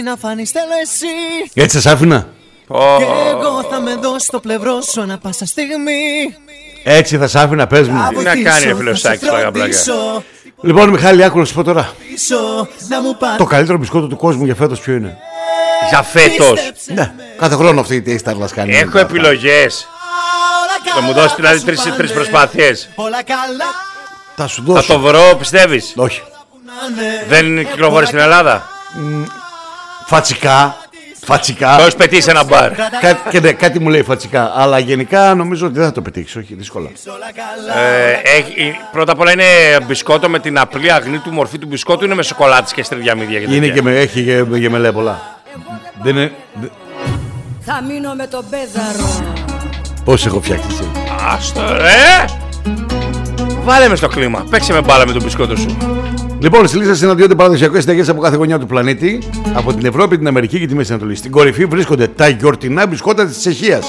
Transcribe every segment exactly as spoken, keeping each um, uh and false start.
Να φανείς θέλω εσύ. Έτσι σας άφηνα. Oh. Και εγώ θα με δω στο πλευρό σου ανά πάσα στιγμή. Έτσι θα σ' άφηνα, πες μου. Τι να κάνει ο φιλοσάκης πλάκα πλάκα. Λοιπόν, Μιχάλη, άκου να σου πω τώρα. Πα... Το καλύτερο μπισκότο του κόσμου για φέτος ποιο είναι? Για φέτος? Ναι, κάθε χρόνο αυτή έχει τα γλασκάνια. Έχω επιλογές. Θα μου δώσει δηλαδή τρεις, τρεις προσπάθειες. Θα σου δώσω. Θα το βρω, πιστεύεις? Όχι. Δεν κυκλοφορεί στην Ελλάδα. Mm, φατσικά. Φατσικά. Το έχεις πετύχει σε ένα μπαρ. Κά, και ναι, κάτι μου λέει φατσικά. Αλλά γενικά νομίζω ότι δεν θα το πετύχεις. Όχι, δύσκολα. Ε, έχει, πρώτα απ' όλα είναι μπισκότο με την απλή αγνή του μορφή του μπισκότου. Είναι με σοκολάτες και στρεβιαμίδια. Και είναι και με, έχει και, και με λέει πολλά. Δεν είναι. Θα μείνω με τον Πέδαρο. Πώς έχω φτιάξει εσύ? Άστο ρε. Βάλε με στο κλίμα. Παίξε με μπάλα με τον μπισκότο σου. Λοιπόν, στη λίστα συναντιόνται παραδοσιακές συνταγές από κάθε γωνιά του πλανήτη, από την Ευρώπη, την Αμερική και τη Μέση Ανατολή. Στην κορυφή βρίσκονται τα γιορτινά μπισκότα της Τσεχίας.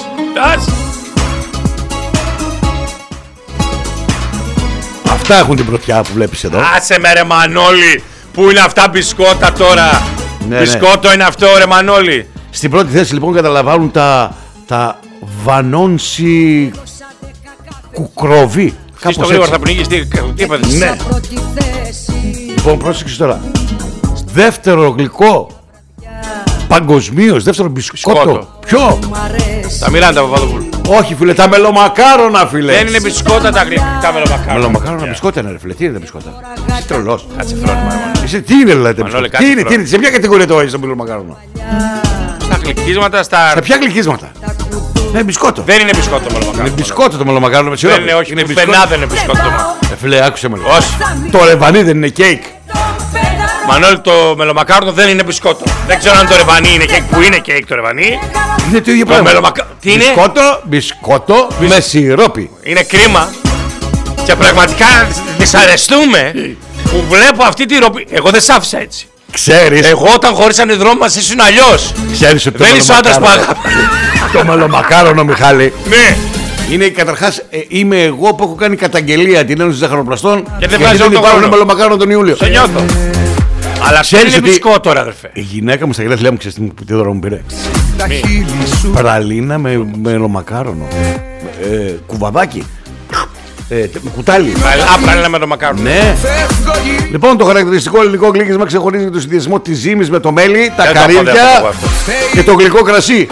Αυτά έχουν την πρωτιά που βλέπεις εδώ. Άσε με ρε Μανώλη. Πού είναι αυτά μπισκότα τώρα? Ναι, μπισκότο ναι. Είναι αυτό ρε Μανώλη. Στην πρώτη θέση λοιπόν καταλαμβάνουν τα, τα βανόνσι κουκροβί. Τι στο γρήγορα θα πνίγεις, τι, τι έπαθες? Ναι. Λοιπόν, πρόσεξε τώρα. Δεύτερο γλυκό παγκοσμίως, δεύτερο μπισκότο. Μπισκότο. Ποιο? Τα Μιράντα Παπαδοπούλου. Όχι φίλε, τα μελομακάρονα φίλε. Δεν είναι μπισκότα τα γλυκά μελομακάρονα. Μελομακάρονα μπισκότα είναι ρε φίλε, τι είναι τα μπισκότα? Είσαι τρελός. Κάτσε φρόνημα. Είσαι τι είναι δηλαδή? Τι είναι, τι είναι, σε ποια κατηγορία το έχεις το μελομακάρονα? Στα γλυκίσματα, στα... Στα ποια γλυκίσματα? Είναι μπισκότο. Δεν είναι μπισκότο το μελομακάρονα. Είναι μπισκότο το μελομακάρονα με σιρόπι. Δεν είναι, όχι, πουθενά δεν είναι μπισκότο. Ε, φίλε, άκουσε με. Όχι. Το ρεβανί δεν είναι κέικ? Μανώλη, το μελομακάρονο δεν είναι μπισκότο. Δεν ξέρω αν το ρεβανί είναι κέικ. Που είναι κέικ το ρεβανί? Είναι το ίδιο πράγμα. Μελομακα... Τι είναι? Μπισκότο, μπισκότο Μπισ... με σιρόπι. Είναι κρίμα. Και πραγματικά δυσαρεστούμε που βλέπω αυτή τη ροπή. Εγώ δεν σ' άφησα έτσι. Ξέρεις. Εγώ όταν χωρίσαν οι δρόμοι μας ήσουν αλλιώς. Ξέρεις ότι δεν είσαι άντρας που αγαπά. Το μελομακάρονο, Μιχάλη. Ναι. Είναι καταρχάς, ε, είμαι εγώ που έχω κάνει καταγγελία την Ένωση Ζαχαροπλαστών. Και δεν βγάζει τον χρόνο μελομακάρονο τον Ιούλιο. Σε νιώθω. Αλλά ξέρεις είναι μπισκότο τώρα αδερφέ. Η γυναίκα μου στα γελιά μου, ξέρεις τι δώρο μου πήρε? Πραλίνα με μελομακάρονο. Ε, κουβαδάκι. Ε, κουτάλι. Απλά με το μακάρονο. Ναι. Λοιπόν, το χαρακτηριστικό ελληνικό γλύκισμα ξεχωρίζει το συνδυασμό της ζύμης με το μέλι, τα καρύδια και το γλυκό κρασί.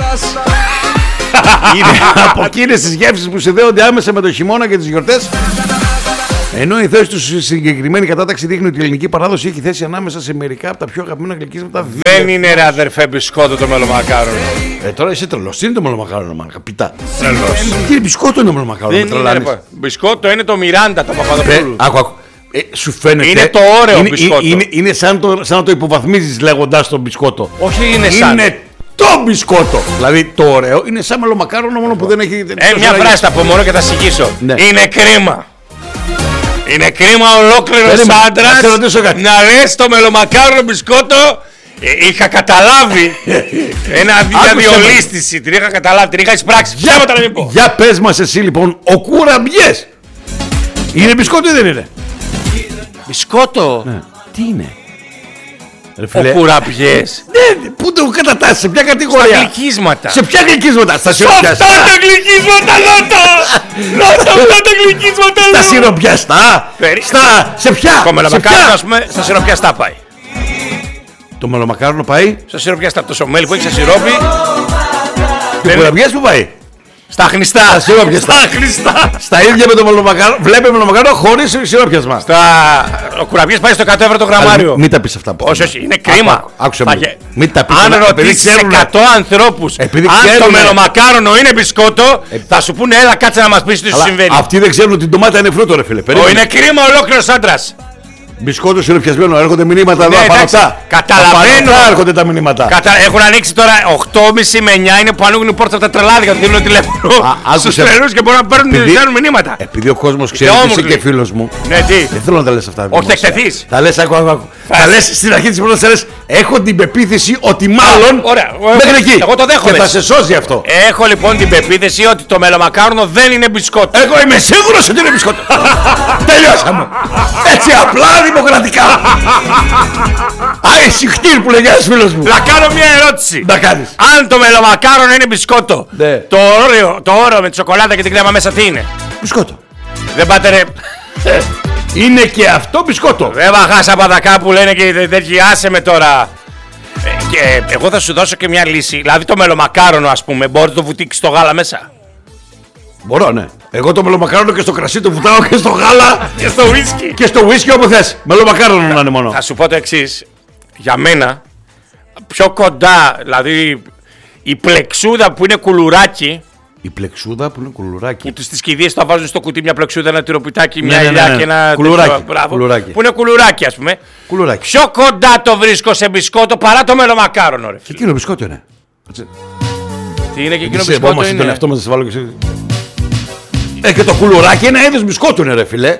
Είναι από εκείνες τις γεύσεις που συνδέονται άμεσα με το χειμώνα και τις γιορτές. Ενώ η θέση του στη συγκεκριμένη κατάταξη δείχνει ότι η ελληνική παράδοση έχει θέση ανάμεσα σε μερικά από τα πιο αγαπημένα γλυκίσματα. Δεν είναι ρε αδερφέ μπισκότο το μελομακάρονο. Ε, τώρα είσαι τρελός. Τι είναι το μελομακάρονο, μάνα, καπιτά? Τρελός. Τι είναι μπισκότο είναι το μελομακάρονο? Δεν είναι ρε, μπισκότο είναι το Μιράντα το Παπαδοπούλου. Άκου, άκου. Ε, σου φαίνεται. Είναι το ωραίο είναι, μπισκότο. Είναι, είναι, είναι σαν, το, σαν να το υποβαθμίζεις λέγοντας το μπισκότο. Όχι, είναι σαν. Είναι το μπισκότο. Δηλαδή το ωραίο είναι σαν μελομακάρονο μόνο που δεν έχει. Ε, μια φράση θα πω μόνο και θα συγχύσω. Ναι. Είναι κρίμα. Είναι κρίμα ολόκληρος άντρας να λες το μελομακάρονο μπισκότο. Ε, είχα καταλάβει ένα διαδιολίστηση. Την είχα καταλάβει, την είχα εισπράξει. Για, για πες μας εσύ λοιπόν, ο Κουραμπιές είναι μπισκότο ή δεν είναι? Μπισκότο. Ναι. Τι είναι? Ο Κουραμπιές. Ναι, πού το κατατάσσεις, σε ποια κατηγορία? Στα γλυκίσματα. Σε ποια γλυκίσματα? Στα σιροπιαστά. Αυτά τα γλυκίσματα, Λότα. Λότα, αυτά τα γλυκίσματα. Στα σιροπιαστά. Στα, σε ποια? Το μελομακάρονο, ας πούμε, στα σιροπιαστά πάει. Το μελομακάρονο πάει στα σιροπιαστά. Το σομέλι που έχει σε σιρόπι. Το Κουραμπιές που πάει? Στα χνιστά. Στα σιρόπιαστα. Στα χνιστά. Στα ίδια με το μελομακάρονο. Βλέπει μελομακάρονο χωρίς σιρόπιασμα. Στα... Ο Κουραμπιές πάει στο εκατό ευρώ το γραμμάριο. Μην τα πεις αυτά. Όχι, όχι, είναι κρίμα. Άκουσε με. Μην τα πεις. Αν ρωτήσεις εκατό ανθρώπους αν το μελομακάρονο είναι μπισκότο, θα σου πούνε έλα κάτσε να μας πεις τι σου συμβαίνει. Αυτοί δεν ξέρουν ότι η ντομάτα είναι φρούτο ρε φίλε. Είναι κρίμα ολόκληρος άντρας. Μπισκότο σιροπιασμένο, έρχονται μηνύματα εδώ. Ναι, απανωτά. Καταλαβαίνω. Έρχονται τα μηνύματα. Κατα... Έχουν ανοίξει τώρα οκτώ και μισή με εννιά είναι που ανοίγουν οι πόρτες από τα τρελάδια. Δίνουν τηλέφωνο στους τρελούς και μπορούν να παίρνουν επειδή... μηνύματα. Επειδή ο κόσμος ξέρει ότι είσαι και φίλος μου. Ναι, τι. Δεν θέλω να τα λες αυτά. Όχι, θα εκτεθείς. Θα λες, άκου, άκου. Θα λες στην αρχή της πρώτης, θα λες, έχω την πεποίθηση ότι μάλλον. Ωραία. Μέχρι εκεί. Εγώ το δέχομαι. Και θα σε σώσει αυτό. Έχω λοιπόν την πεποίθηση ότι το μελομακάρονο δεν είναι μπισκότο. Εγώ είμαι σίγουρος ότι είναι μπισκότο. τελειώσαμε. Έτσι απλά δημοκρατικά. Άισιχτήρ που λέγει ένας φίλος μου. Να κάνω μια ερώτηση. Να κάνεις. Αν το μελομακάρονο είναι μπισκότο, ναι. το όριο, το όρο με τη σοκολάτα και την κρέμα μέσα τι είναι? Μπισκότο. Δεν πάτε ρε. Είναι και αυτό μπισκότο. Δεν βαχάσα παδακά που λένε και τέτοιοι, άσε με τώρα. Ε, και εγώ θα σου δώσω και μια λύση. Δηλαδή το μελομακάρονο, ας πούμε, μπορεί να το βουτήξει στο γάλα μέσα. Μπορώ, ναι. Εγώ το μελομακάρονο και στο κρασί το βουτάω και στο γάλα. Και στο ουίσκι. Και στο ουίσκι όπου θες. Μελομακάρονο να είναι μόνο. Θα σου πω το εξής. Για μένα, πιο κοντά, δηλαδή η πλεξούδα που είναι κουλουράκι. Η πλεξούδα που είναι κουλουράκι. Που στις κηδείες θα βάζουν στο κουτί μια πλεξούδα, ένα τυροπιτάκι, μια ναι, ηλιά ναι, ναι. και ένα. Κουλουράκι. Τέτοιο, μπράβο, Κουλουράκι. που είναι κουλουράκι, ας πούμε. Κουλουράκι. Πιο κοντά το βρίσκω σε μπισκότο παρά το μελομακάρονο, ρε. Και εκείνο μπισκότο είναι. Τι είναι και εκείνο Σε μπισκότο? τον εαυτό μας, θα σε βάλω και εσύ. Ε, και το κουλουράκι είναι είδος μπισκότου είναι, ρε φιλέ.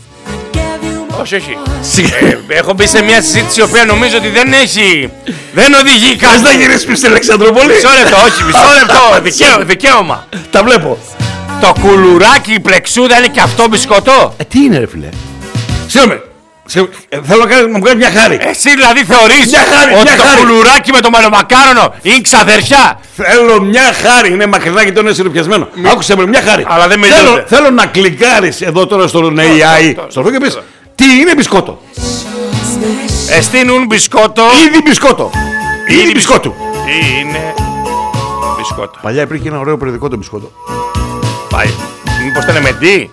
Όχι, όχι. ε, έχω μπει σε μια συζήτηση η οποία νομίζω ότι δεν έχει. Δεν οδηγεί κάτι. Ας να γυρίσεις πίσω στην Αλεξανδρούπολη. Μισό λεπτό, όχι, μισό λεπτό. Δικαίω, δικαίωμα. Τα βλέπω. Το κουλουράκι, η πλεξούδα είναι και αυτό μπισκότο. Ε, τι είναι, ρε φιλέ. Συγγνώμη. Σε, ε, θέλω να, κάνει, να μου κάνει μια χάρη. Εσύ δηλαδή θεωρείς μια χάρη, ότι μια το χάρη. κουλουράκι με το μελομακάρονο είναι ξαδερφιά? Θέλω μια χάρη. Είναι μακρινά και το είναι σιροπιασμένο. Μη... Άκουσε με μια χάρη. Αλλά δεν με θέλω, θέλω να κλικάρεις εδώ τώρα στον έι άι. Στο αυτό και πεις τι είναι μπισκότο. Εστίνουν μπισκότο. Ήδη μπισκότο. Ήδη μπισκότου. Τι είναι μπισκότο? Παλιά υπήρχε ένα ωραίο περιοδικό το μπισκότο. Πάει. Μήπως ήταν με ντί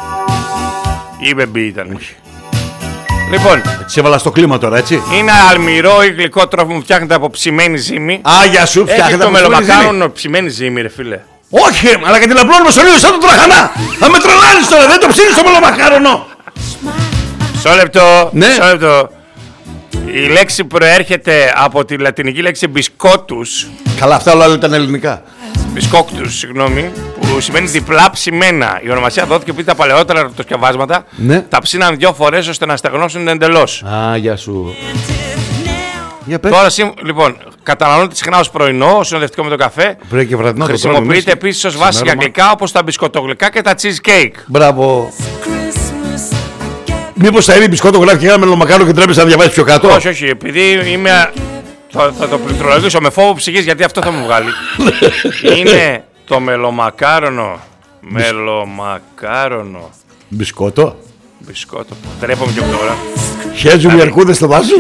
ή με μπι ήταν? Όχι. Λοιπόν, σε έβαλα στο κλίμα τώρα, έτσι. είναι αλμυρό ή γλυκό τρόφιμο που φτιάχνεται από ψημένη ζύμη. Α, για σου, φτιάχνεται από από μελομακάρονο ψημένη ζύμη, ρε φίλε. Όχι, αλλά και την απλώνουμε στο λίγο σαν το τραχανά. Θα με τρελάνεις τώρα, δεν το ψήνεις το μελομακάρονο. Μισό λεπτό, ναι. μισό λεπτό. Η λέξη προέρχεται από τη λατινική λέξη μπισκότους. Καλά, αυτά όλα ήταν ελληνικά. Μπισκόκτους, συγγνώμη, που σημαίνει διπλά ψημένα. Η ονομασία δόθηκε επειδή τα παλαιότερα ρωτοσκευάσματα ναι. τα ψήναν δύο φορές ώστε να στεγνώσουν εντελώς. Α, γεια σου. Για πες. Τώρα, λοιπόν, καταναλώνεται συχνά ως πρωινό, ως συνοδευτικό με το καφέ. Πρέπει και βραδινό. Χρησιμοποιείται επίσης ως βάση για γλυκά όπως τα μπισκοτογλυκά και τα cheesecake. Μπράβο. Μήπως θα είναι μπισκότο γράφει και ένα μελομακάρονο και τρέπεσαι να διαβάσεις πιο κάτω? Όχι, όχι, επειδή είμαι. Θα, θα το πληκτρολογήσω με φόβο ψυχής γιατί αυτό θα μου βγάλει. Είναι το μελομακάρονο. Μελομακάρονο. Μπισκότο. Μπισκότο. Τρέπομαι και από τώρα. Χέζουν οι αρκούδες στο δάσος.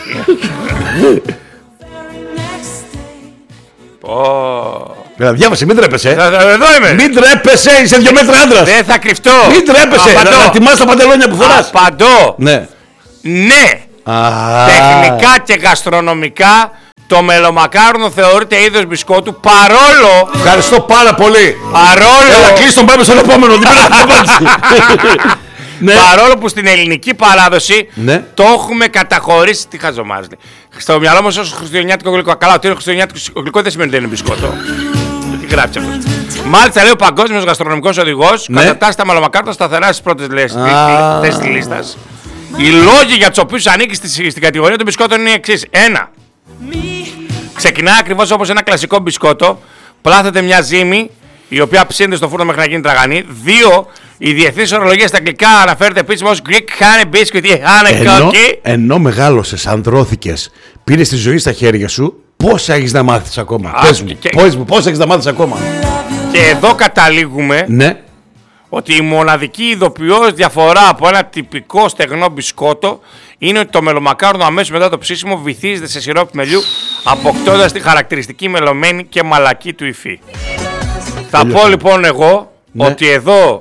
Πω. Έλα, διάβασε, μην τρέπεσαι. Εδώ είμαι. Μην τρέπεσαι, είσαι δύο μέτρα άντρας. Δεν θα κρυφτώ. Μην τρέπεσαι, να, να τιμάς τα παντελόνια που φοράς. Απαντώ. Ναι. Ναι. Α. Τεχνικά και γαστρονομικά το μελομακάρονο θεωρείται είδος μπισκότου παρόλο. Ευχαριστώ πάρα πολύ. Παρόλο. Έλα, κλείς τον, πάμε στον επόμενο. Δεν πειράζει την απάντηση. Ναι. Παρόλο που στην ελληνική παράδοση ναι. το έχουμε καταχωρήσει. Τι χαζομάρες λέει. Στο μυαλό μας ως χριστουγεννιάτικο γλυκό. Καλά, ότι είναι χριστουγεννιάτικο γλυκό δεν σημαίνει ότι είναι μπισκότο. Τι γράψει αυτός. Μάλιστα λέει ο παγκόσμιος γαστρονομικός οδηγός ναι. κατατάσσει τα μελομακάρονα σταθερά στις πρώτες θέσεις της λίστας. Οι λόγοι για τους οποίους ανήκει στην κατηγορία των μπισκότων είναι οι εξής. Ένα. Ξεκινάει ακριβώς όπως ένα κλασικό μπισκότο. Πλάθεται μια ζύμη η οποία ψήνεται στο φούρνο μέχρι να γίνει τραγανή. Δύο. Η διεθνής ορολογία στα αγγλικά αναφέρεται επίσημα ως Greek honey biscuit ή honey cookie. Ενώ μεγάλωσες, ανδρώθηκες, πήρες τη ζωή στα χέρια σου, πόσα έχεις να μάθεις ακόμα? Α, Πες μου, και... πες μου, πόσα έχεις να μάθεις ακόμα? Και εδώ καταλήγουμε ναι. ότι η μοναδική ειδοποιώς διαφορά από ένα τυπικό στεγνό μπισκότο είναι ότι το μελομακάρονο αμέσως μετά το ψήσιμο βυθίζεται σε σιρόπι μελιού, αποκτώντας τη χαρακτηριστική μελωμένη και μαλακή του υφή. Θα πω λοιπόν εγώ ναι. ότι εδώ,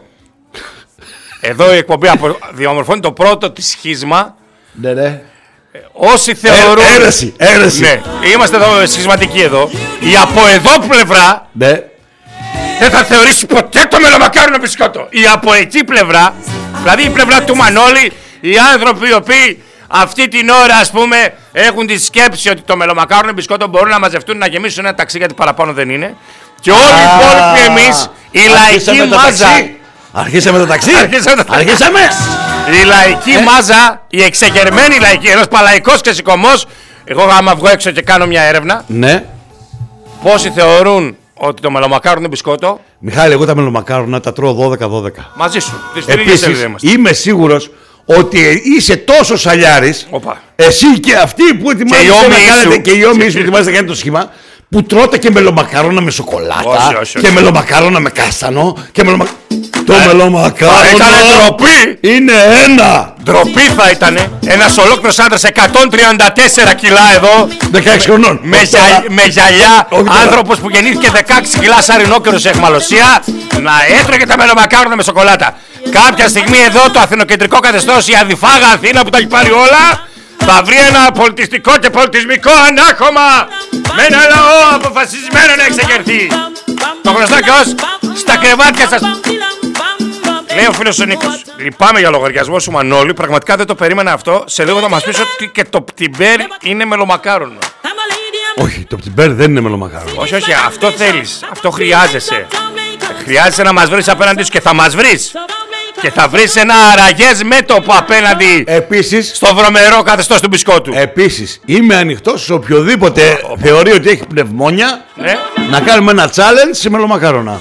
εδώ η εκπομπή διαμορφώνει το πρώτο της σχίσμα. Ναι, ναι. Όσοι θεωρούν. Ε, αίρεση, αίρεση. Ναι, είμαστε εδώ σχισματικοί εδώ. Η από εδώ πλευρά. Ναι. Δεν θα θεωρήσει ποτέ το μελομακάρονο μπισκότο. Η από εκεί πλευρά, δηλαδή η πλευρά του Μανώλη, οι άνθρωποι οι οποίοι αυτή την ώρα ας πούμε έχουν τη σκέψη ότι το μελομακάρονο μπισκότο μπορούν να μαζευτούν να γεμίσουν ένα ταξί γιατί παραπάνω δεν είναι. Και όλοι οι υπόλοιποι εμείς, η λαϊκή μάζα. Αρχίσαμε το ταξί. Αρχίσαμε. Αρχίσαμε. Η λαϊκή ε? μάζα, η εξεγερμένη λαϊκή, ένας παλαϊκός και σηκωμός. Εγώ άμα βγω έξω και κάνω μια έρευνα. Ναι. Πόσοι θεωρούν ότι το μελομακάρονο είναι μπισκότο. Μιχάλη, εγώ τα μελομακάρονα τα τρώω δώδεκα δώδεκα. Μαζί σου. Επίσης, είμαι σίγουρος ότι είσαι τόσο σαλιάρης, εσύ και αυτοί που ετοιμάζετε να κάνετε, και οι όμοιοι που ετοιμάζετε να κάνετε το σχήμα, που τρώτε και μελομακάρονα με σοκολάτα, όχι, όχι, όχι. και μελομακάρονα με κάστανο και μελομα... Το ε, μελομακάρονο ήταν ντροπή. Είναι ένα. Ντροπή θα ήτανε. Ένας ολόκληρος άντρας εκατόν τριάντα τέσσερα κιλά εδώ. δεκαέξι χρονών. Με, γυα, με γυαλιά. Άνθρωπος που γεννήθηκε δεκαέξι κιλά σαν ρινόκερος σε αιχμαλωσία. Να έτρωγε τα μελομακάρονα με σοκολάτα. Κάποια στιγμή εδώ το αθηνοκεντρικό καθεστώς, η αδιφάγα Αθήνα που τα έχει πάρει όλα, θα βρει ένα πολιτιστικό και πολιτισμικό ανάχωμα με ένα λαό αποφασισμένο να εξεγερθεί. Το γνωστό και ως στα κρεβάτια σας. Λέει ο φίλος ο Νίκος, λυπάμαι για λογαριασμό σου Μανώλη, πραγματικά δεν το περίμενα αυτό. Σε λίγο θα μας πεις ότι και το πτυμπέρ είναι μελομακάρονο. Όχι, το πτυμπέρ δεν είναι μελομακάρονο. Όχι, όχι, αυτό θέλεις, αυτό χρειάζεσαι. Χρειάζεσαι να μας βρεις απέναντι σου και θα μας βρεις. Και θα βρεις ένα αραγές μέτωπο απέναντι. Επίσης, στο βρωμερό καθεστώς του μπισκότου. Επίσης, είμαι ανοιχτός σε οποιοδήποτε oh, oh. θεωρεί ότι έχει πνευμόνια, ναι. να κάνουμε ένα challenge σε μελομακάρονα.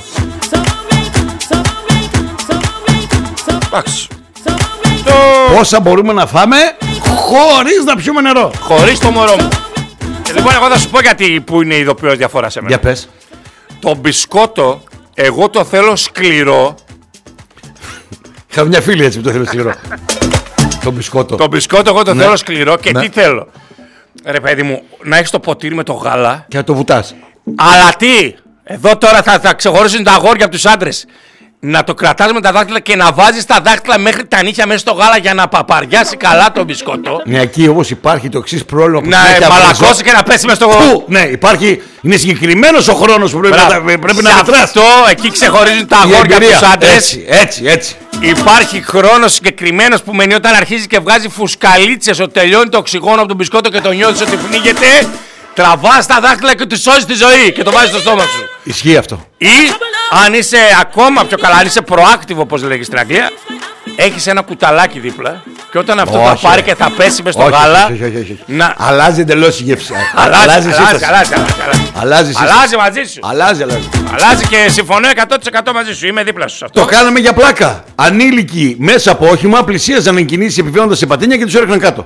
Εντάξει. Το... Πόσα μπορούμε να φάμε χωρίς να πιούμε νερό. Χωρίς το μωρό μου. Και λοιπόν, εγώ θα σου πω γιατί που είναι η ειδοποιώς διαφορά σε μένα. Για πες. Το μπισκότο, εγώ το θέλω σκληρό. Είχα μια φίλη έτσι που το θέλω σκληρό. Το μπισκότο. Το μπισκότο εγώ το ναι. θέλω σκληρό και ναι. τι θέλω. Ρε παιδί μου, να έχεις το ποτήρι με το γάλα. Και να το βουτάς. Αλλά τι, εδώ τώρα θα, θα ξεχωρίσουν τα αγόρια από τους άντρες. Να το κρατάς με τα δάχτυλα και να βάζεις τα δάχτυλα μέχρι τα νύχια μέσα στο γάλα για να παπαριάσει καλά το μπισκότο. Ναι, εκεί όμως υπάρχει το εξής πρόβλημα που να μαλακώσει και να πέσει μέσα στο γάλα. Ναι, υπάρχει, είναι συγκεκριμένος ο χρόνος που πρέπει, να, πρέπει να μετράς. Αυτό εκεί ξεχωρίζουν τα αγόρια από τους άντρες. Έτσι, έτσι, έτσι. Υπάρχει χρόνος συγκεκριμένος που μένει όταν αρχίζει και βγάζει φουσκαλίτσες, ότι τελειώνει το οξυγόνο από τον μπισκότο και το νιώθεις ότι πνίγεται. Τραβάς τα δάχτυλα και του σώζεις τη ζωή και το βάζεις στο στόμα σου. Ισχύει αυτό. Ή αν είσαι ακόμα πιο καλά, αν είσαι proactive όπως λέγει στην Αγγλία, έχεις ένα κουταλάκι δίπλα και όταν αυτό όχι, θα πάρει και θα πέσει μες στο όχι, γάλα. Όχι, όχι, όχι. Να... Αλλάζει εντελώς η γεύση. Αλλάζει, αλλάζει, αλλάζει, αλλάζει, αλλάζει, αλλάζει μαζί σου. Αλλάζει, αλλάζει. Αλλάζει και συμφωνώ εκατό τοις εκατό μαζί σου. Είμαι δίπλα σου. Αυτό. Το κάναμε για πλάκα. Ανήλικοι μέσα από όχημα πλησίαζαν εν κινήσει επιβαίνοντας σε πατίνια και τους έριχναν κάτω.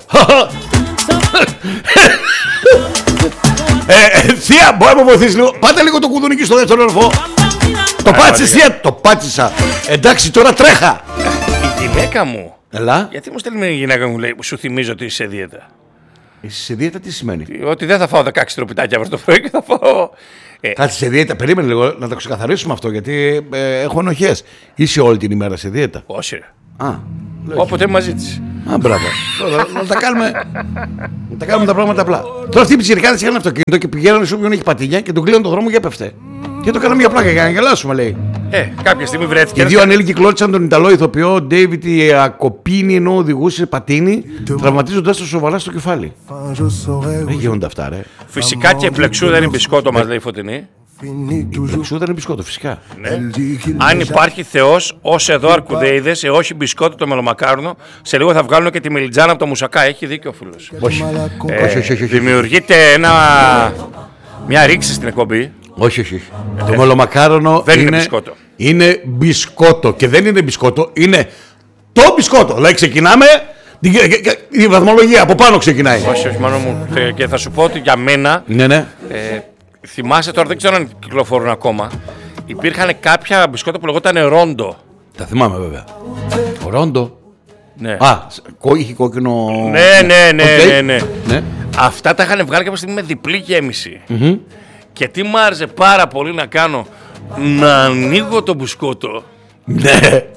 Ε, θεία, μπορεί να με βοηθήσει λίγο. Πάτε λίγο το κουδουνίκι στο δεύτερο όροφο. Το πάτησες θεία, το πάτησα. Εντάξει, τώρα τρέχα. Η γυναίκα μου. Ελά. Γιατί μου στέλνει μια γυναίκα μου λέει, σου θυμίζω ότι είσαι σε δίαιτα. Είσαι σε δίαιτα τι σημαίνει? Ότι δεν θα φάω δεκαέξι τροπιτάκια αύριο το πρωί και θα φάω. Κάτσε σε δίαιτα, περίμενε λίγο να το ξεκαθαρίσουμε αυτό γιατί ε, έχω ενοχές. Είσαι όλη την ημέρα σε δίαιτα? Όχι ρε. Α, όποτε είμαι μαζί της. Α, μπράβο. Να τα κάνουμε, να τα κάνουμε τα πράγματα απλά. Τώρα αυτοί οι πιτσιρικάδες είχαν αυτοκίνητο και πηγαίνανε σε όποιον έχει πατίνια και τον κλείνουν τον δρόμο και έπεφτε. Και το κάναμε για πλάκα, για να γελάσουμε, λέει. Ε, κάποια στιγμή βρέθηκε. Και δύο ανήλικοι κλώτσαν τον Ιταλό ηθοποιό Ντέιβιτ Ιακοπίνη ενώ οδηγούσε πατίνι, τραυματίζοντας το σοβαρά στο κεφάλι. Δεν γίνονται αυτά, ρε. Φυσικά και πλεξού δεν είναι μπισκότο, μας λέει η Φωτεινή. Η πλεξού δεν είναι μπισκότο, φυσικά. Ναι. Αν υπάρχει Θεός, ως εδώ αρκουδέιδες, ε, όχι μπισκότο το μελομακάρονο, σε λίγο θα βγάλουν και τη μελιτζάνα από το μουσακά. Έχει δίκιο ο φίλος. Όχι. Ε, όχι, όχι, όχι, όχι. Δημιουργείται ένα... μια ρήξη στην εκπομπή. Όχι, όχι. Ε, το μελομακάρονο δεν είναι, είναι μπισκότο. Είναι μπισκότο. Και δεν είναι μπισκότο, είναι το μπισκότο. Δηλαδή ξεκινάμε, η βαθμολογία από πάνω ξεκινάει. Όχι, όχι, μάλλον μου. Και θα σου πω ότι για μένα. Ναι, ναι. Ε, θυμάσαι τώρα, δεν ξέρω αν κυκλοφορούν ακόμα. Υπήρχαν κάποια μπισκότα που λεγόταν ρόντο. Τα θυμάμαι βέβαια. Ο ρόντο. Ναι. Α, είχε κόκκινο. Ναι, ναι, ναι, okay. ναι, ναι. ναι. Αυτά τα είχαν βγάλει κάποια στιγμή με διπλή γέμιση. Mm-hmm. Και τι μ' άρεσε πάρα πολύ να κάνω, να ανοίγω το μπισκότο. Ναι.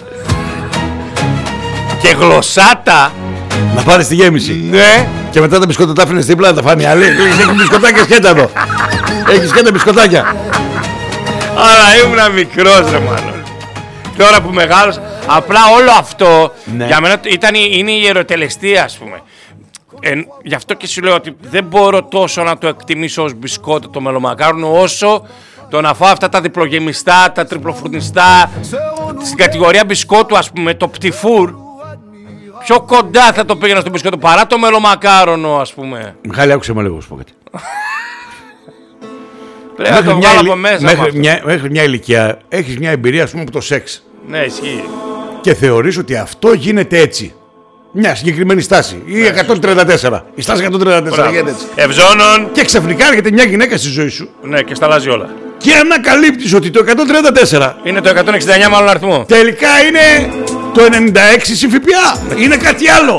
Και γλωσσάτα. Να πάρεις τη γέμιση. Ναι. Και μετά τα μπισκότα τα άφηνες δίπλα να τα φάνει άλλη. Έχει μπισκοτάκια σκέτα εδώ. Έχει σκέτα μπισκοτάκια. Αλλά ήμουνα μικρός ρε μάλλον. Τώρα που μεγάλωσα, απλά όλο αυτό ναι. για μένα ήταν, είναι η ιεροτελεστία ας πούμε. Ε, γι' αυτό και σου λέω ότι δεν μπορώ τόσο να το εκτιμήσω ως μπισκότο το μελομακάρονο όσο το να φάω αυτά τα διπλογεμιστά, τα τριπλοφουρνιστά στην κατηγορία μπισκότου ας πούμε το πτυφούρ. Πιο κοντά θα το πήγαινα στο μπισκότο παρά το μελομακάρονο ας πούμε. Μιχάλη άκουσε με λίγο σου πω κάτι. Πρέπει να το βγάλω από μέσα. Μέχρι μια, μέχρι μια ηλικία έχεις μια εμπειρία, ας πούμε, από το σεξ. Ναι, ισχύει. Και θεωρείς ότι αυτό γίνεται έτσι. Μια συγκεκριμένη στάση. Ή ναι, εκατόν τριάντα τέσσερα. Η στάση εκατόν τριάντα τέσσερα γίνεται έτσι. Ευζώνων. Και ξαφνικά έρχεται μια γυναίκα στη ζωή σου. Ναι, και στα αλλάζει όλα. Και ανακαλύπτεις ότι το εκατόν τριάντα τέσσερα είναι το εκατόν εξήντα εννιά μάλλον αριθμό. Τελικά είναι το ενενήντα έξι συν ΦΠΑ. Είναι κάτι άλλο.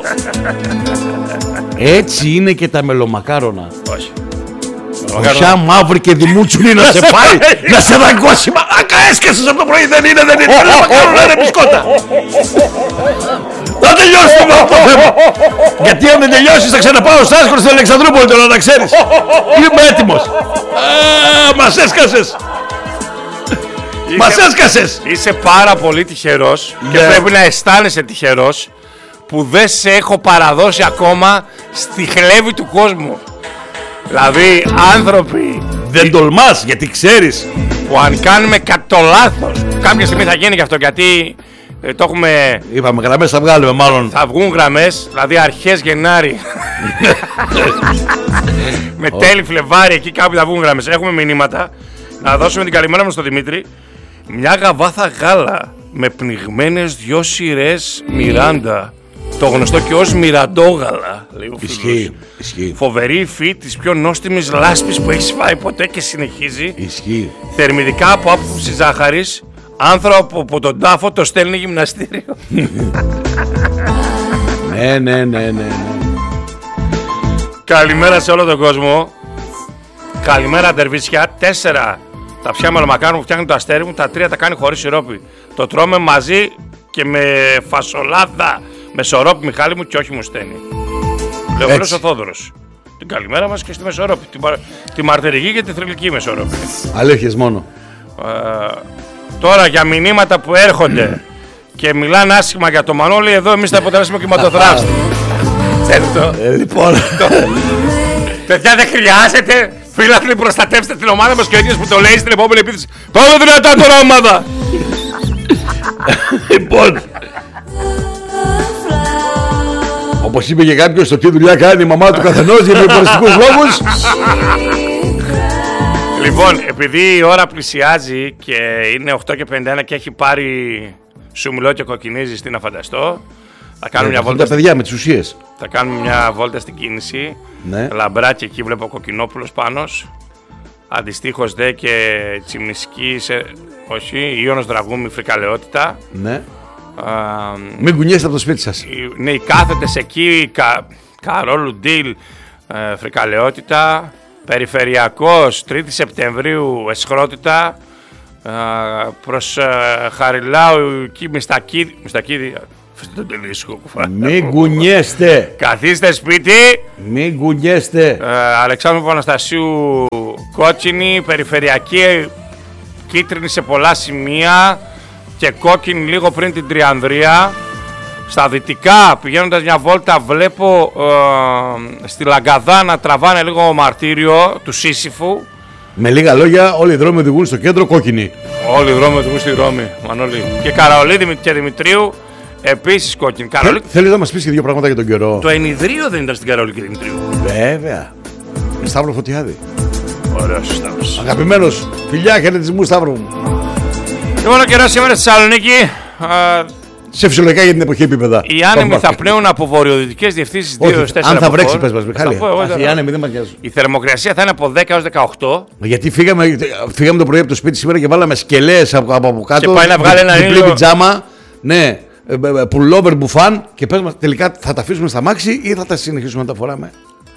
Έτσι είναι και τα μελομακάρονα. Όχι. Ποια μαύρη και δημούτσουλη να σε πάει, να σε δαγκώσει. Μα έσκασες από το πρωί, δεν είναι, δεν είναι. Μελομακάρονα είναι μπισκότα. Θα τελειώσουμε αυτό το θέμα. Γιατί αν δεν τελειώσεις θα ξαναπάω στο Άσκο στην Αλεξανδρούπολη, τώρα να ξέρεις. Είμαι έτοιμος. Μας έσκασες. Μας έσκασες. Είσαι πάρα πολύ τυχερός και ναι. πρέπει να αισθάνεσαι τυχερός που δεν σε έχω παραδώσει ακόμα στη χλέβη του κόσμου. Δηλαδή άνθρωποι δεν τολμάς γιατί ξέρεις που αν κάνουμε κάτι το λάθος, κάποια στιγμή θα γίνει γι' αυτό, γιατί ε, το έχουμε... Είπαμε γραμμές θα βγάλουμε μάλλον. Θα βγουν γραμμές, δηλαδή αρχές Γενάρη με τέλη Φλεβάρι εκεί κάπου θα βγουν γραμμές. Έχουμε μηνύματα. Να δώσουμε την καλημέρα μας στον Δημήτρη. Μια γαβάθα γάλα με πνιγμένες δυο σειρές Μιράντα, το γνωστό και ως Μιραντόγαλα, λέει ο φίλος. Ισχύει, ισχύει. Φοβερή υφή της πιο νόστιμης λάσπης που έχεις φάει ποτέ και συνεχίζει. Ισχύει. Θερμιδικά από άποψη ζάχαρης. Άνθρωπο από τον τάφο το στέλνει γυμναστήριο. Ναι, ναι, ναι, ναι. Καλημέρα σε όλο τον κόσμο. Καλημέρα ντερβίσια. Τέσσερα τα πια μελομακάρονα που φτιάχνει το αστέρι μου. Τα τρία τα κάνει χωρίς σιρόπι. Το τρώμε μαζί και με φασολάδα. Με σωρόπι, Μιχάλη μου, και όχι μου στέλνει. Λεωφόρος ο Θόδωρος. Την καλημέρα μας και στη Μεσορόπη. Τη, τη Μαρτυρική και τη Θρυλική Μεσορόπη. Αλήθειες μόνο. Ε, τώρα για μηνύματα που έρχονται και μιλάνε άσχημα για το Μανώλη, εδώ εμείς θα αποτελέσουμε κυματοθράφστη. ε, λοιπόν. Παιδιά, δεν χρειάζεται. Φίλαθλοι, προστατεύστε την ομάδα μας και ο ίδιος που το λέει στην επόμενη επίθεση. Πάμε δυνατά τώρα ομάδα. Λοιπόν. Όπως είπε και κάποιος, το τι δουλειά κάνει η μαμά του καθενός για διαφορετικούς λόγους. Λοιπόν, επειδή η ώρα πλησιάζει και είναι οκτώ και πενήντα ένα και έχει πάρει σουμιλό και κοκκινίζει, τι να φανταστώ. Θα κάνουμε ναι, μια βόλτα. Τα παιδιά με τις ουσίες. Θα κάνουμε μια βόλτα στην κίνηση. Ναι. Λαμπράκι, εκεί βλέπω Κοκκινόπουλος Πάνος. Αντιστοίχως δε και Τσιμισκή, σε... όχι, Ιώνος Δραγούμη, Φρικαλαιότητα. Ναι. Α, μην κουνιέστε από το σπίτι σας. Ναι, οι κάθετες εκεί, κα... Καρόλου Ντίλ, ε, Φρικαλαιότητα. Περιφερειακός, τρίτη Σεπτεμβρίου, Εσχρότητα. Ε, προς ε, Χαριλάου, εκεί Μιστακίδη. Μιστακίδη. Μην κουνιέστε. Καθίστε σπίτι. Μην κουνιέστε. ε, Αλεξάνδρου Παναστασίου, κόκκινη. Περιφερειακή, κίτρινη σε πολλά σημεία και κόκκινη λίγο πριν την Τριανδρία. Στα δυτικά, πηγαίνοντας μια βόλτα, βλέπω ε, στη Λαγκαδά να τραβάνε λίγο μαρτύριο του Σύσυφου. Με λίγα λόγια, όλοι οι δρόμοι οδηγούν στο κέντρο κόκκινη. Όλοι οι δρόμοι οδηγούν στη Ρώμη, Μανώλη. Και Καραολίδη και Δημητρίου, επίσης κόκκινη. Καραολί... Θέλεις να μας πεις και δύο πράγματα για τον καιρό? Το ενιδρίο δεν ήταν στην Καραολί και Δημητρίου? Βέβαια. Με Σταύρο Φωτιάδη. Ωραίος ο Σταύρος. Αγαπημένος. Φιλιά, χαιρετισμού Σταύρο μου. Λοιπόν, ο καιρός σήμερα στη Θεσσαλονίκη. Α... Σε φυσιολογικά για την εποχή επίπεδα. Οι άνεμοι θα πνέουν από βορειοδυτικές διευθύνσεις δύο έως τέσσερα. Αν θα βρέξει, πες μας, Μιχάλη. Οι άνεμοι δεν μας νοιάζουν. Η θερμοκρασία θα είναι από δέκα έως δεκαοκτώ. Γιατί φύγαμε, φύγαμε το πρωί από το σπίτι σήμερα και βάλαμε σκελές από, από κάτω. Και πάει να βγάλει ένα διπλή πιτζάμα. Ναι, πουλόβερ μπουφάν. Και πες μας, τελικά θα τα αφήσουμε στα μάξι ή θα τα συνεχίσουμε να τα φοράμε?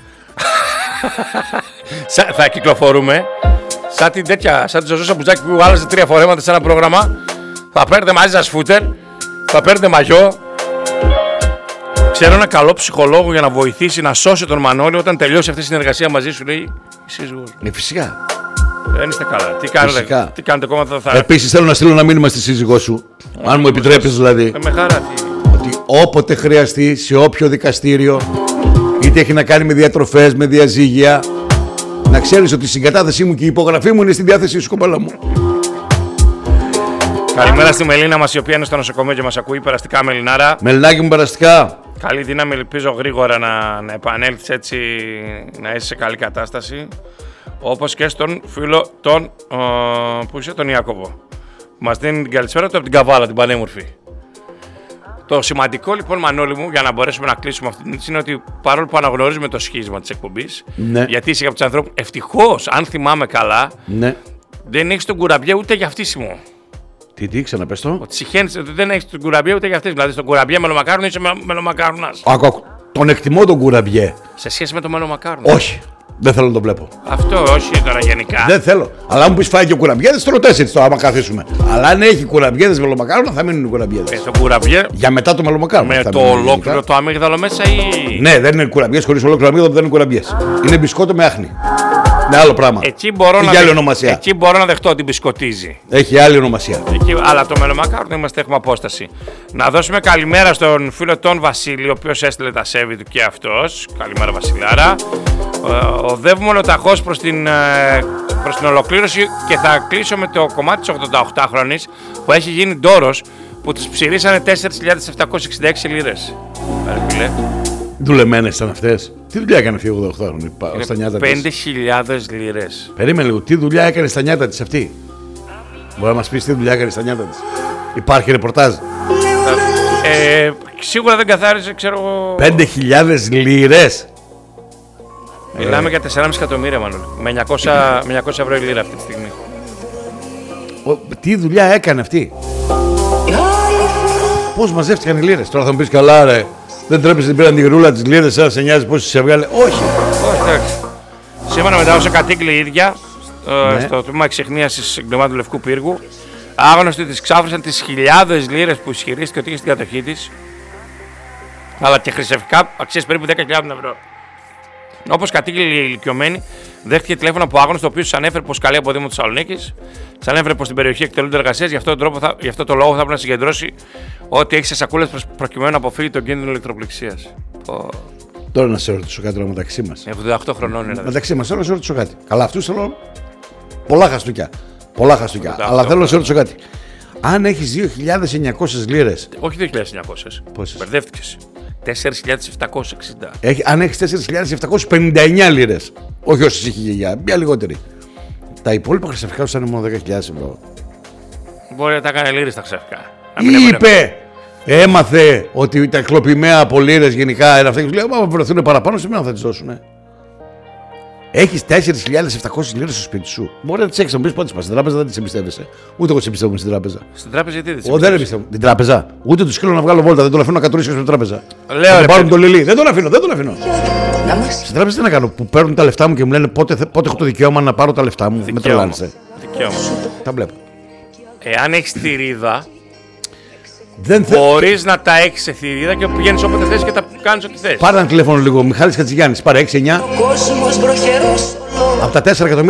Θα κυκλοφορούμε σαν την τέτοια, σαν τη Ζωζό Σαμπουζάκη που άλλαζε τρία φορέματα σε ένα πρόγραμμα. Θα παίρνετε μαζί σας φούτερ. Θα παίρνετε μαγιό. Ξέρω ένα καλό ψυχολόγο για να βοηθήσει να σώσει τον Μανώλη όταν τελειώσει αυτή η συνεργασία μαζί σου, λέει η σύζυγος. Ναι, φυσικά. Δεν είστε καλά. Τι κάνετε, τι κάνετε ακόμα θα... Επίσης θέλω να στείλω ένα μήνυμα στη σύζυγό σου. Ο, αν μου επιτρέπεις δηλαδή. Με χαρά. Τι... Ότι όποτε χρειαστεί, σε όποιο δικαστήριο, είτε έχει να κάνει με διατροφές, με διαζύγια, να ξέρεις ότι η συγκατάθεσή μου και η υπογραφή μου είναι στη διάθεσή σου, κοπέλα μου. Καλημέρα στη Μελίνα μας, η οποία είναι στο νοσοκομείο και μας ακούει. Περαστικά, Μελινάρα. Μελινάκι μου, περαστικά. Καλή δύναμη, ελπίζω γρήγορα να, να επανέλθεις έτσι, να είσαι σε καλή κατάσταση. Όπως και στον φίλο τον, ο, που είσαι, τον Ιάκωβο. Μας δίνει την καλησπέρα του από την Καβάλα, την πανέμορφη. Το σημαντικό λοιπόν, Μανώλη μου, για να μπορέσουμε να κλείσουμε αυτή την είδηση είναι ότι παρόλο που αναγνωρίζουμε το σχίσμα της εκπομπής, ναι. γιατί είσαι από τους ανθρώπους, ευτυχώς, αν θυμάμαι καλά, ναι. δεν έχεις τον κουραμπιέ ούτε για φτύσιμο. Τι, τι, ξαναπες το. Ότι συχαίνεις, ότι δεν έχεις τον κουραμπιέ ούτε για φτύσιμο. Δηλαδή στον κουραμπιέ μελομακάρονο είσαι μελομακάρονας. Ακού, τον εκτιμώ τον κουραμπιέ. Σε σχέση με το μελομακάρονο. Όχι. Δεν θέλω να το βλέπω. Αυτό όχι τώρα γενικά. Δεν θέλω. Αλλά αν μου πει φάει και κουραμπιέδες, θέλω τέσσερις το άμα καθίσουμε. Αλλά αν έχει κουραμπιέδες μελομακάρονα, θα μείνουν οι κουραμπιέδες. Ε, το κουραμπιέ. Για μετά το μελομακάρονα. Με το ολόκληρο το αμύγδαλο μέσα ή. Ναι, δεν είναι κουραμπιές χωρίς ολόκληρο αμύγδαλο, δεν είναι κουραμπιές. Είναι μπισκότο με άχνη. Είναι άλλο πράγμα. Εκεί μπορώ, έχει να, άλλη ονομασία. Εκεί μπορώ να δεχτώ ότι μπισκοτίζει. Έχει άλλη ονομασία. Εκεί, αλλά το μελομακάρονα είμαστε, έχουμε απόσταση. Να δώσουμε καλημέρα στον φίλο τον Βασίλη, ο οποίος έστειλε τα σέβη του και αυτός. Καλημέρα, Βασιλάρα. Οδεύουμε ολοταχώς προς την, προς την ολοκλήρωση και θα κλείσω με το κομμάτι της ογδονταοκτάχρονης που έχει γίνει ντόρος που τις ψηρίσανε τέσσερις χιλιάδες επτακόσιες εξήντα έξι λίρες. Δουλεμένες ήταν αυτές. Τι δουλειά έκανε αυτή η ογδονταοκτάχρονη στα νιάτα της? πέντε χιλιάδες λίρες. Περίμενε λίγο, τι δουλειά έκανε στα νιάτα της αυτή? Μπορεί να μας πεις τι δουλειά έκανε στα νιάτα της? Υπάρχει ρεπορτάζ? Ε, σίγουρα δεν καθάριζε, ξέρω. πέντε χιλιάδες λίρες. Μιλάμε ε. για τέσσερα κόμμα πέντε εκατομμύρια, μάλλον. Με εννιακόσια, με εννιακόσια ευρώ η λίρα αυτή τη στιγμή. Ο, τι δουλειά έκανε αυτή? Πώς μαζεύτηκαν οι λίρες? Τώρα θα μου πεις καλά, ρε. Δεν τρέπεσαι, την πήραν τη γρούλα της λίρες, ένα σε νοιάζει πώς σε έβγαλε. Όχι. Όχι, εντάξει. Σήμερα μετά όσο κατήγγειλε η ίδια ναι. στο τμήμα εξεχνίασης εγκλημάτων του Λευκού Πύργου, άγνωστοι της ξάφρυσαν τις χιλιάδες λίρες που ισχυρίστηκε ότι είχε στην κατοχή της, αλλά και χρυσευτικά αξίες περίπου δέκα χιλιάδες ευρώ. Όπως κατήγγειλε η ηλικιωμένη, δέχτηκε τηλέφωνο από άγνωστο, ο οποίος της ανέφερε πως καλεί από Δήμο Θεσσαλονίκης. Της ανέφερε πως στην περιοχή εκτελούνται εργασίες, γι' αυτόν τον τρόπο, θα, γι' αυτό το λόγο θα πρέπει να συγκεντρώσει ό,τι έχει σε σακούλες προκειμένου να αποφύγει τον κίνδυνο ηλεκτροπληξίας. Ο... Τώρα να σε ρωτήσω κάτι μεταξύ μας. εβδομήντα οκτώ χρονών είναι. Μεταξύ μας, θέλω να σε ρωτήσω κάτι. Καλά, αυτούς θέλω πολλά χαστούκια. Πολλά χαστούκια. Αλλά θέλω να σε ρωτήσω κάτι. Αν έχεις δύο χιλιάδες εννιακόσιες λίρες. Όχι δύο χιλιάδες εννιακόσιες. Πόσες? Μπερδεύτηκες. τέσσερις χιλιάδες επτακόσιες εξήντα. Έχει, αν έχεις τέσσερις χιλιάδες επτακόσιες πενήντα εννέα λίρες. Όχι όσες είχε η γιαγιά, μια λιγότερη. Τα υπόλοιπα χρυσαφικά σου είναι μόνο δέκα χιλιάδες ευρώ. Μπορεί να τα κάνει λίρες τα χρυσαφικά. Είπε! Έμαθε ότι τα κλοπημαία από λίρες γενικά είναι αυτά και σου λέει: άμα βρεθούν παραπάνω, σε μένα θα τις δώσουν. Έχεις τέσσερις χιλιάδες επτακόσιες λίρες στο σπίτι σου. Μπορεί να τις έχεις, να μου πεις πότε πας στην τράπεζα, δεν τις εμπιστεύεσαι. Ούτε εγώ τις εμπιστεύομαι στην τράπεζα. Στην τράπεζα γιατί δεν τις εμπιστεύομαι? Δεν εμπιστεύομαι. Την τράπεζα. Ούτε του σκύλω να βγάλω βόλτα, δεν τον αφήνω να κατουρίσω στην τράπεζα. Λέω, να πάρουν το λιλί. Δεν τον αφήνω, δεν τον αφήνω. Στην τράπεζα τι να κάνω, που παίρνουν τα λεφτά μου και μου λένε πότε, πότε έχω το δικαίωμα να πάρω τα λεφτά μου. Με τρελάνισε. Δικαίωμα. Τα βλέπω. Εάν έχεις θηρίδα, δεν θε... μπορείς να τα έχεις σε θηρίδα και πηγαίνεις όποτε θες και τα κάνεις ό,τι θες. Πάρε ένα τηλέφωνο λίγο, Μιχάλης Χατζηγιάννης, πάρε έξι εννιά. Από τα τέσσερα εκατομμύρια